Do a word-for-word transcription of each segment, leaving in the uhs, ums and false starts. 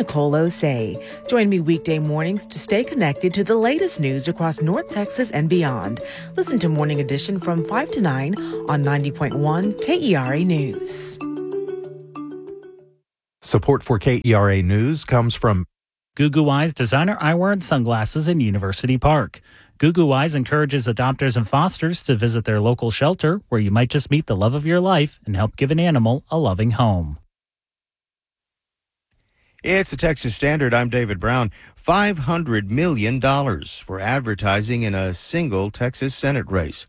Nicole Osei. Join me weekday mornings to stay connected to the latest news across North Texas and beyond. Listen to Morning Edition from five to nine on ninety point one K E R A News. Support for K E R A News comes from Goo Goo Eyes designer eyewear and sunglasses in University Park. Goo Goo Eyes encourages adopters and fosters to visit their local shelter, where you might just meet the love of your life and help give an animal a loving home. It's the Texas Standard. I'm David Brown. five hundred million dollars for advertising in a single Texas Senate race.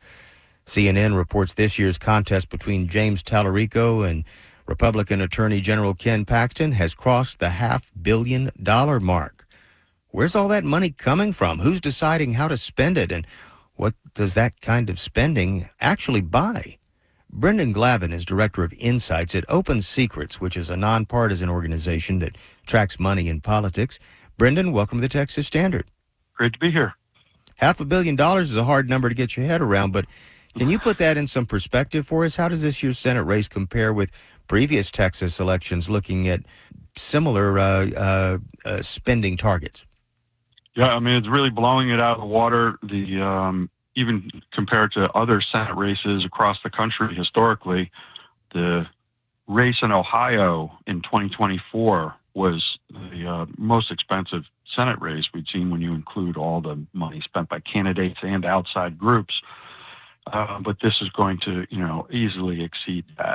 C N N reports this year's contest between James Tallarico and Republican Attorney General Ken Paxton has crossed the half billion dollar mark. Where's all that money coming from? Who's deciding how to spend it? And what does that kind of spending actually buy? Brendan Glavin is director of Insights at Open Secrets, which is a nonpartisan organization that tracks money in politics. Brendan, welcome to the Texas Standard. Great to be here. Half a billion dollars is a hard number to get your head around, but can you put that in some perspective for us? How does this year's Senate race compare with previous Texas elections looking at similar uh, uh, uh, spending targets? Yeah, I mean, it's really blowing it out of the water. The um, even compared to other Senate races across the country historically, the race in Ohio in twenty twenty-four was the uh, most expensive Senate race we'd seen when you include all the money spent by candidates and outside groups. Uh, but this is going to, you know, easily exceed that.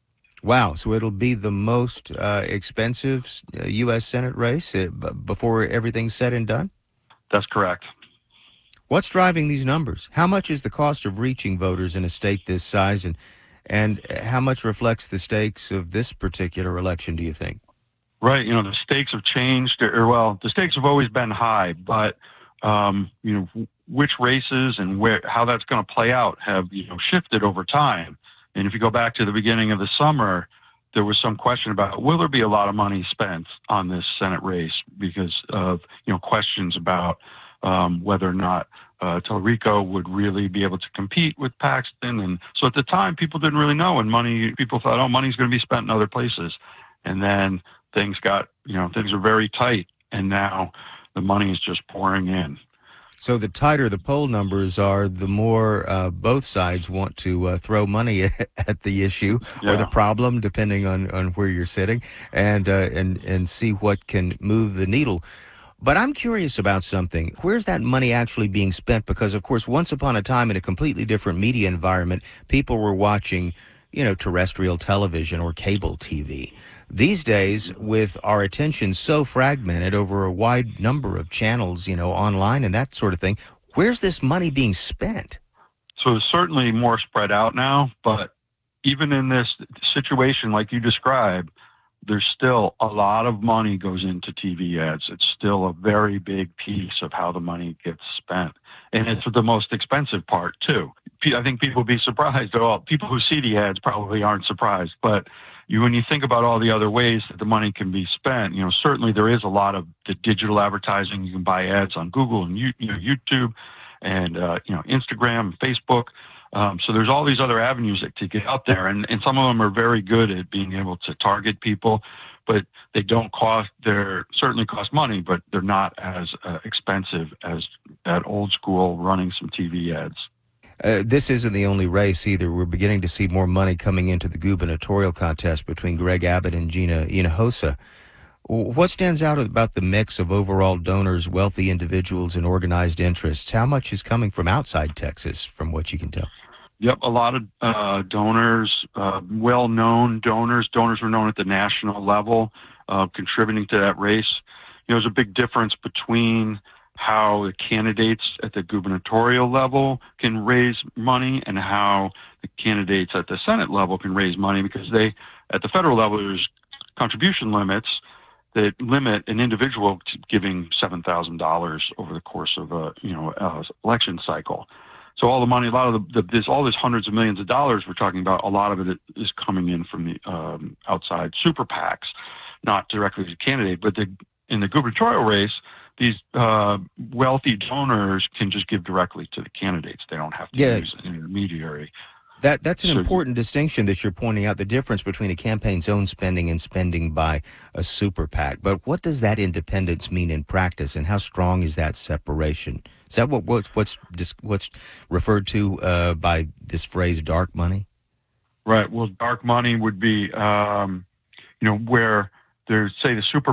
Wow. So it'll be the most uh, expensive uh, U S Senate race uh, b- before everything's said and done? That's correct. What's driving these numbers? How much is the cost of reaching voters in a state this size, and and how much reflects the stakes of this particular election, do you think? Right. You know, the stakes have changed, or well, the stakes have always been high, but, um, you know, which races and where, how that's going to play out have, you know, shifted over time. And if you go back to the beginning of the summer, there was some question about, will there be a lot of money spent on this Senate race because of, you know, questions about um, whether or not uh, Tallarico would really be able to compete with Paxton. And so at the time, people didn't really know, and money, people thought, oh, money's going to be spent in other places. And then things got, you know, things are very tight, and now the money is just pouring in. So the tighter the poll numbers are, the more uh, both sides want to uh, throw money at, at the issue yeah. or the problem, depending on, on where you're sitting, and uh, and and see what can move the needle. But I'm curious about something. Where's that money actually being spent? Because, of course, once upon a time in a completely different media environment, people were watching, you know, terrestrial television or cable T V. These days, with our attention so fragmented over a wide number of channels, you know, online and that sort of thing, where's this money being spent? So it's certainly more spread out now, but even in this situation like you described, there's still a lot of money goes into T V ads. It's still a very big piece of how the money gets spent. And it's the most expensive part, too. I think people will be surprised. Well, people who see the ads probably aren't surprised, but You, when you think about all the other ways that the money can be spent, you know, certainly there is a lot of the digital advertising. You can buy ads on Google and you, you know, YouTube and, uh, you know, Instagram and Facebook. Um, so there's all these other avenues that to get out there. And, and some of them are very good at being able to target people, but they don't cost, they're certainly cost money, but they're not as uh, expensive as that old school running some T V ads. Uh, this isn't the only race either. We're beginning to see more money coming into the gubernatorial contest between Greg Abbott and Gina Hinojosa. What stands out about the mix of overall donors, wealthy individuals, and organized interests? How much is coming from outside Texas, from what you can tell? Yep, a lot of uh, donors, uh, well-known donors. Donors were known at the national level, uh, contributing to that race. You know, there's a big difference between how the candidates at the gubernatorial level can raise money and how the candidates at the Senate level can raise money, because they, at the federal level, there's contribution limits that limit an individual to giving seven thousand dollars over the course of a, you know, a election cycle. So all the money, a lot of the, the there's all this hundreds of millions of dollars we're talking about, a lot of it is coming in from the um, outside super PACs, not directly to the candidate, but the, in the gubernatorial race, these uh, wealthy donors can just give directly to the candidates. They don't have to yeah. use an intermediary. That that's an So- important distinction that you're pointing out, the difference between a campaign's own spending and spending by a super PAC. But what does that independence mean in practice, and how strong is that separation? Is that what what's what's, dis, what's referred to uh, by this phrase, dark money? Right. Well, dark money would be, um, you know, where there's, say, the super